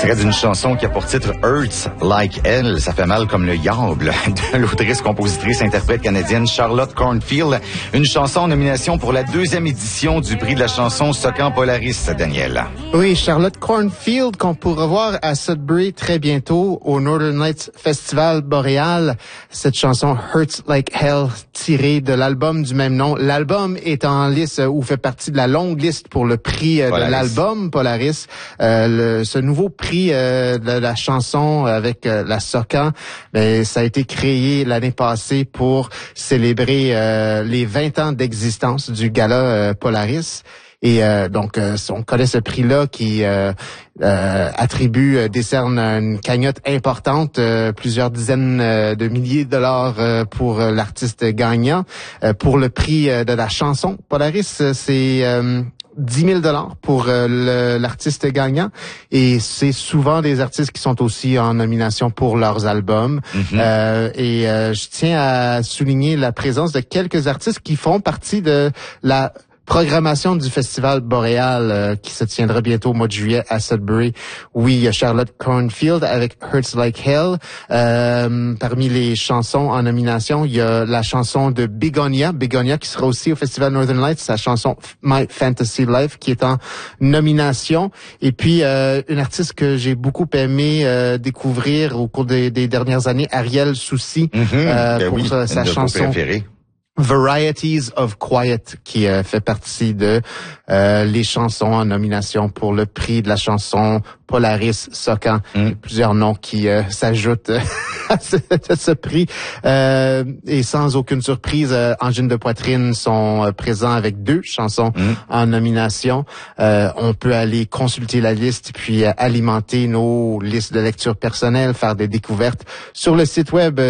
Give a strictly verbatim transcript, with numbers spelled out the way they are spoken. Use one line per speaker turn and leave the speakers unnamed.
Extrait d'une chanson qui a pour titre Hurts Like Hell, ça fait mal comme le diable, de l'autrice, compositrice, interprète canadienne Charlotte Cornfield. Une chanson en nomination pour la deuxième édition du prix de la chanson Socan Polaris, Daniel.
Oui, Charlotte Cornfield, qu'on pourra voir à Sudbury très bientôt au Northern Lights Festival Boréal. Cette chanson Hurts Like Hell, tirée de l'album du même nom. L'album est en liste ou fait partie de la longue liste pour le prix de
Polaris.
l'album Polaris. Euh, le, ce nouveau prix euh, de la chanson avec euh, la Socan, ben, ça a été créé l'année passée pour célébrer euh, les vingt ans d'existence du gala euh, Polaris. Et euh, donc, euh, on connaît ce prix-là qui euh, euh, attribue, euh, décerne une cagnotte importante, euh, plusieurs dizaines euh, de milliers de dollars euh, pour euh, l'artiste gagnant. Euh, pour le prix euh, de la chanson Polaris, c'est euh, dix mille dollars pour euh, le, l'artiste gagnant. Et c'est souvent des artistes qui sont aussi en nomination pour leurs albums. Mm-hmm. Euh, et euh, je tiens à souligner la présence de quelques artistes qui font partie de la programmation du Festival Boréal euh, qui se tiendra bientôt au mois de juillet à Sudbury. Oui, il y a Charlotte Cornfield avec Hurts Like Hell. Euh, parmi les chansons en nomination, il y a la chanson de Begonia, Begonia qui sera aussi au Festival Northern Lights, sa chanson My Fantasy Life qui est en nomination. Et puis, euh, une artiste que j'ai beaucoup aimé euh, découvrir au cours des, des dernières années, Ariel Soucy,
mm-hmm.
euh,
ben
pour
oui,
sa, sa chanson Varieties of Quiet, qui euh, fait partie de euh, les chansons en nomination pour le prix de la chanson Polaris Socan. Mm. Plusieurs noms qui euh, s'ajoutent à, ce, à ce prix. Euh, et sans aucune surprise, euh, Angine de Poitrine sont euh, présents avec deux chansons mm. en nomination. Euh, on peut aller consulter la liste puis euh, alimenter nos listes de lecture personnelles, faire des découvertes sur le site web